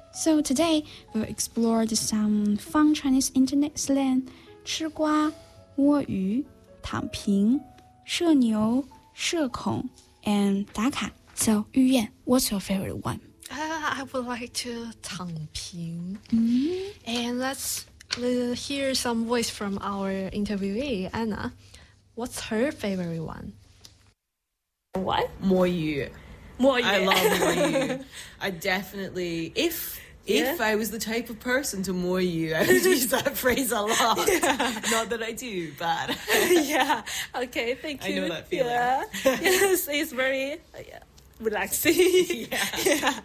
So today we'll explore some fun Chinese internet slang: 吃瓜、摸鱼、躺平、社牛、社恐 and 打卡. So Yu Yan, what's your favorite one? I would like to 躺平. And let's hear some voice from our interviewee, Anna. What's her favorite one? What? 摸鱼. I love 摸鱼. I definitely, if I was the type of person to 摸鱼, I would use that phrase a lot. Yeah. Not that I do, but yeah. Okay, thank you. I know that feeling. Yeah. Yes, it's very relaxing. Yeah.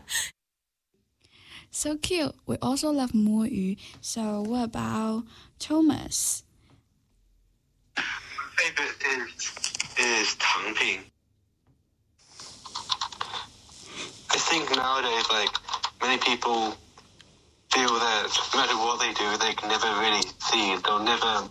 So cute. We also love 摸鱼. So what about Thomas? My favorite is 躺平. I think nowadays, many people feel that no matter what they do, they can never really see. They'll never,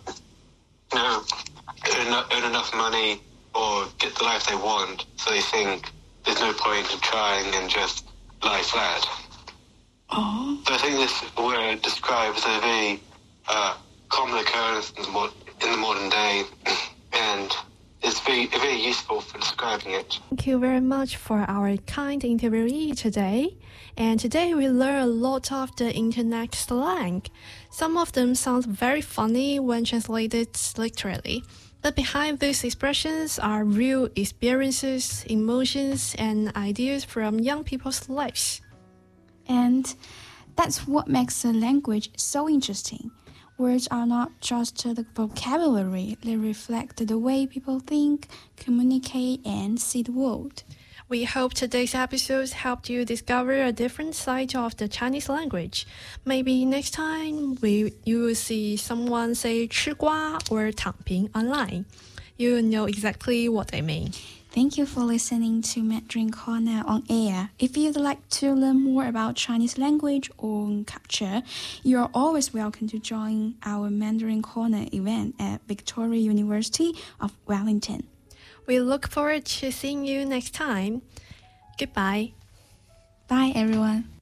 earn enough money or get the life they want. So they think there's no point in trying and just lie flat. Oh. So I think this word describes a very common occurrence in the modern day, and it's very useful for describing it. Thank you very much for our kind interviewee today. And today we learn a lot of the internet slang. Some of them sound very funny when translated literally. But behind these expressions are real experiences, emotions, and ideas from young people's lives. And that's what makes a language so interesting. Words are not just the vocabulary, they reflect the way people think, communicate, and see the world. We hope today's episodes helped you discover a different side of the Chinese language. Maybe next time you will see someone say 吃瓜 or 躺平 online. You will know exactly what they mean. Thank you for listening to Mandarin Corner on air. If you'd like to learn more about Chinese language or culture, you are always welcome to join our Mandarin Corner event at Victoria University of Wellington. We look forward to seeing you next time. Goodbye. Bye, everyone.